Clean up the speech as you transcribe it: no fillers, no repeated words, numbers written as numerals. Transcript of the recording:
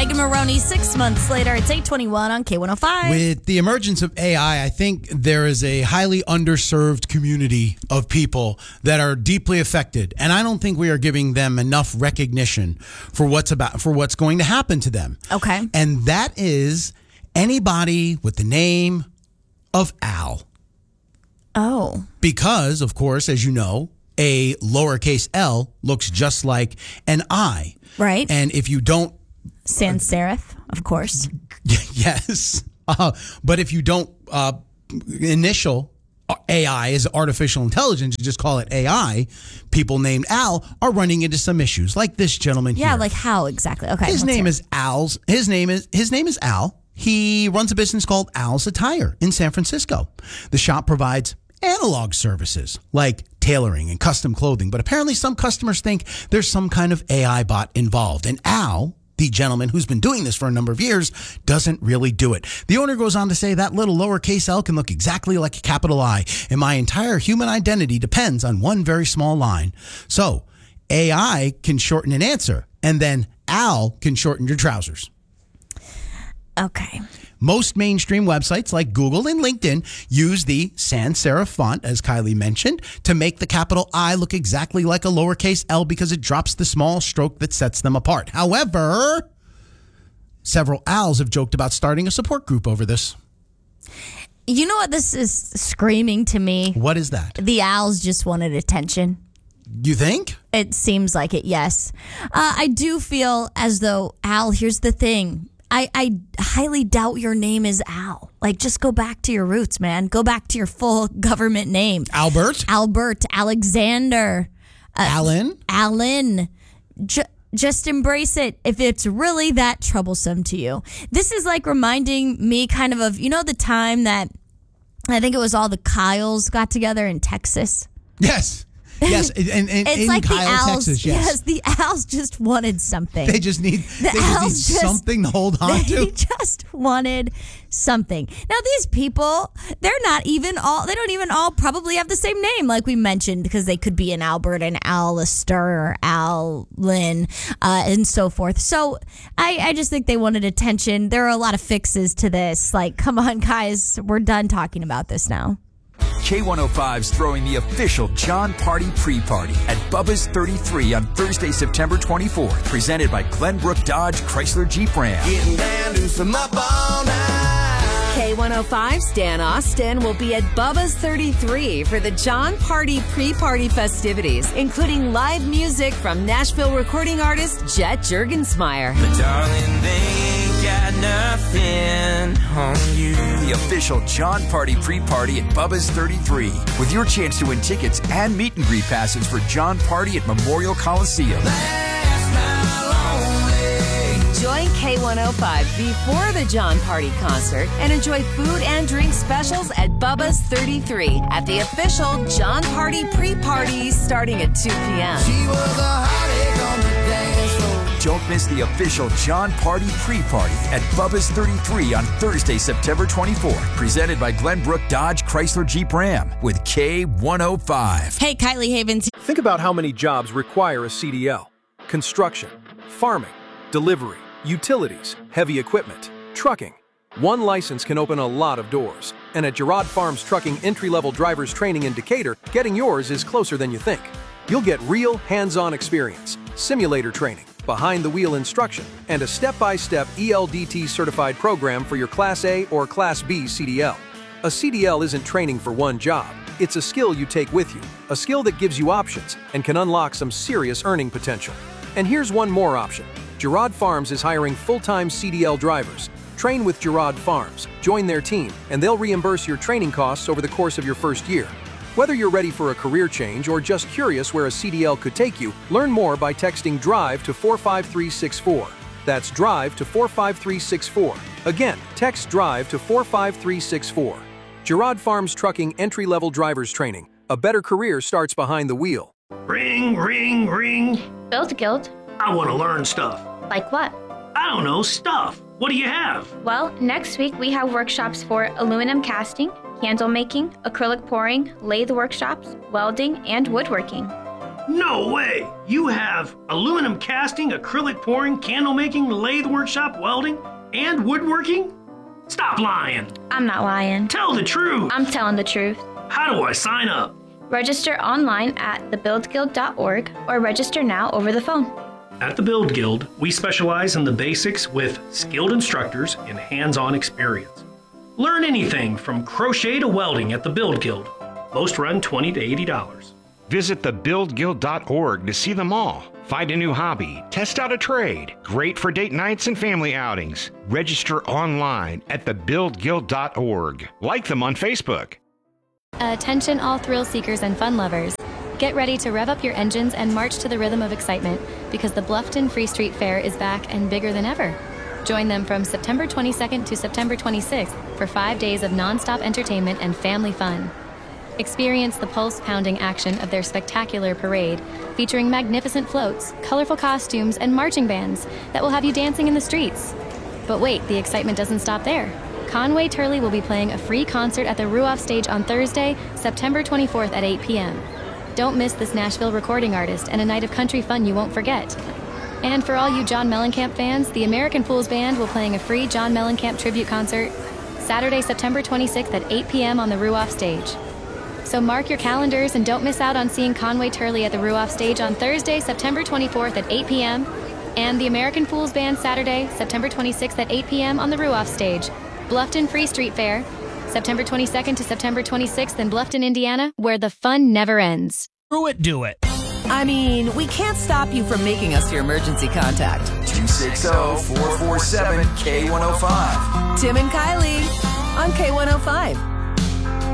Megan Maroney, 6 months later. It's 8:21 on K105. With the emergence of AI, I think there is a highly underserved community of people that are deeply affected, and I don't think we are giving them enough recognition for what's going to happen to them. Okay. And that is anybody with the name of Al. Oh. Because, of course, as you know, a lowercase L looks just like an I. Right. And if you don't... Sans serif, of course. Yes. But if you don't initial AI as artificial intelligence, you just call it AI, people named Al are running into some issues, like this gentleman here. Yeah, like how exactly? Okay. His name is Al. He runs a business called Al's Attire in San Francisco. The shop provides analog services like tailoring and custom clothing, but apparently some customers think there's some kind of AI bot involved. And Al, the gentleman who's been doing this for a number of years, doesn't really do it. The owner goes on to say that little lowercase L can look exactly like a capital I, and my entire human identity depends on one very small line. So AI can shorten an answer, and then Al can shorten your trousers. Okay. Most mainstream websites like Google and LinkedIn use the sans serif font, as Kylie mentioned, to make the capital I look exactly like a lowercase L because it drops the small stroke that sets them apart. However, several Als have joked about starting a support group over this. You know what this is screaming to me? What is that? The Als just wanted attention. You think? It seems like it, yes. I do feel as though, Al, here's the thing. I highly doubt your name is Al. Like, just go back to your roots, man. Go back to your full government name. Albert, Alexander. Alan. Just embrace it if it's really that troublesome to you. This is like reminding me kind of, you know, the time that I think it was all the Kyles got together in Texas? Yes. Yes, and it's in like Kyle, the Als, Texas, yes. The Als just wanted something. They just need something to hold on to. They just wanted something. Now, these people, they don't even all probably have the same name, like we mentioned, because they could be an Albert, an Alistair, or Alan, and so forth. So I just think they wanted attention. There are a lot of fixes to this. Like, come on, guys, we're done talking about this now. K105's throwing the official John Party pre-party at Bubba's 33 on Thursday, September 24th. Presented by Glenbrook Dodge Chrysler Jeep Ram. Getting down, do some up all night. K105's Dan Austin will be at Bubba's 33 for the John Party pre-party festivities, including live music from Nashville recording artist Jet Juergensmeyer. But darling, they ain't got nothing on you. The official John Party pre-party at Bubba's 33, with your chance to win tickets and meet and greet passes for John Party at Memorial Coliseum. Join K105 before the John Party concert and enjoy food and drink specials at Bubba's 33 at the official John Party pre-party starting at 2 p.m. She was a heartache on the dance floor. Don't miss the official John Party pre-party at Bubba's 33 on Thursday, September 24th. Presented by Glenbrook Dodge Chrysler Jeep Ram with K105. Hey, Kylie Havens. Think about how many jobs require a CDL. Construction, farming, delivery, utilities, heavy equipment, trucking. One license can open a lot of doors. And at Girard Farms Trucking entry-level drivers training in Decatur, getting yours is closer than you think. You'll get real hands-on experience, simulator training, behind-the-wheel instruction, and a step-by-step ELDT certified program for your Class A or Class B CDL. A CDL isn't training for one job. It's a skill you take with you, a skill that gives you options and can unlock some serious earning potential. And here's one more option. Girard Farms is hiring full-time CDL drivers. Train with Girard Farms, join their team, and they'll reimburse your training costs over the course of your first year. Whether you're ready for a career change or just curious where a CDL could take you, learn more by texting DRIVE to 45364. That's DRIVE to 45364. Again, text DRIVE to 45364. Girard Farms Trucking entry-level drivers training. A better career starts behind the wheel. Ring, ring, ring. Build Guild. I want to learn stuff. Like what? I don't know, stuff. What do you have? Well, next week we have workshops for aluminum casting, candle making, acrylic pouring, lathe workshops, welding, and woodworking. No way! You have aluminum casting, acrylic pouring, candle making, lathe workshop, welding, and woodworking? Stop lying! I'm not lying. Tell the truth! I'm telling the truth. How do I sign up? Register online at thebuildguild.org or register now over the phone. At the Build Guild, we specialize in the basics with skilled instructors and hands-on experience. Learn anything from crochet to welding at the Build Guild. Most run $20 to $80. Visit thebuildguild.org to see them all. Find a new hobby, test out a trade. Great for date nights and family outings. Register online at thebuildguild.org. Like them on Facebook. Attention all thrill seekers and fun lovers. Get ready to rev up your engines and march to the rhythm of excitement because the Bluffton Free Street Fair is back and bigger than ever. Join them from September 22nd to September 26th for 5 days of nonstop entertainment and family fun. Experience the pulse-pounding action of their spectacular parade, featuring magnificent floats, colorful costumes, and marching bands that will have you dancing in the streets. But wait, the excitement doesn't stop there. Conway Turley will be playing a free concert at the Ruoff Stage on Thursday, September 24th at 8 p.m. Don't miss this Nashville recording artist and a night of country fun you won't forget. And for all you John Mellencamp fans, the American Fools Band will playing a free John Mellencamp tribute concert Saturday, September 26th at 8 p.m. on the Ruoff Stage. So mark your calendars and don't miss out on seeing Conway Turley at the Ruoff Stage on Thursday, September 24th at 8 p.m. and the American Fools Band Saturday, September 26th at 8 p.m. on the Ruoff Stage. Bluffton Free Street Fair, September 22nd to September 26th in Bluffton, Indiana, where the fun never ends. Do it. I mean, we can't stop you from making us your emergency contact. 260-447-K105. Tim and Kylie on K105.